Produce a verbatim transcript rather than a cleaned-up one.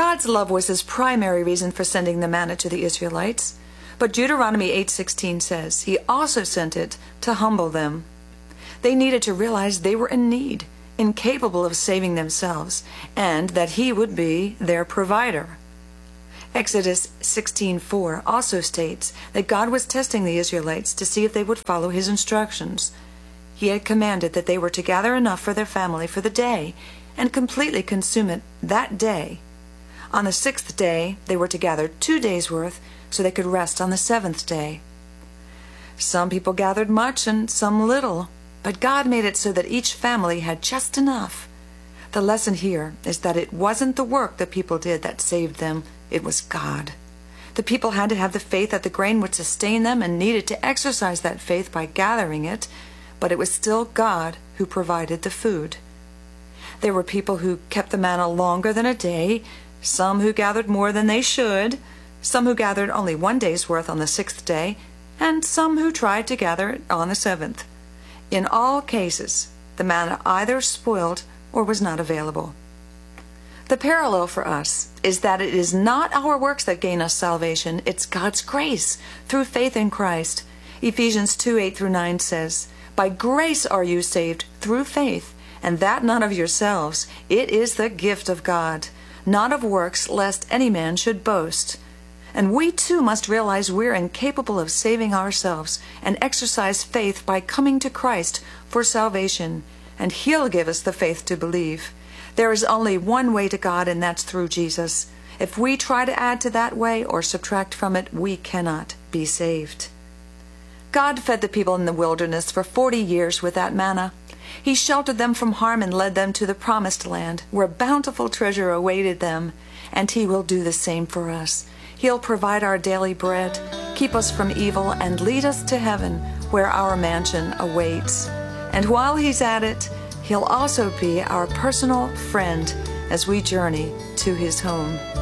God's love was his primary reason for sending the manna to the Israelites, but Deuteronomy eight sixteen says he also sent it to humble them. They needed to realize they were in need, incapable of saving themselves, and that he would be their provider. Exodus sixteen four also states that God was testing the Israelites to see if they would follow his instructions. He had commanded that they were to gather enough for their family for the day and completely consume it that day. On the sixth day, they were to gather two days' worth so they could rest on the seventh day. Some people gathered much and some little, but God made it so that each family had just enough. The lesson here is that it wasn't the work the people did that saved them, it was God. The people had to have the faith that the grain would sustain them and needed to exercise that faith by gathering it, but it was still God who provided the food. There were people who kept the manna longer than a day, some who gathered more than they should, some who gathered only one day's worth on the sixth day, and some who tried to gather it on the seventh. In all cases, the manna either spoiled or was not available. The parallel for us is that it is not our works that gain us salvation, it's God's grace through faith in Christ. Ephesians two eight through nine says, "By grace are you saved through faith, and that not of yourselves. It is the gift of God, not of works, lest any man should boast." And we too must realize we're incapable of saving ourselves and exercise faith by coming to Christ for salvation, and he'll give us the faith to believe. There is only one way to God, and that's through Jesus. If we try to add to that way or subtract from it, we cannot be saved. God fed the people in the wilderness for forty years with that manna. He sheltered them from harm and led them to the promised land, where bountiful treasure awaited them, and he will do the same for us. He'll provide our daily bread, keep us from evil, and lead us to heaven, where our mansion awaits. And while he's at it, he'll also be our personal friend as we journey to his home.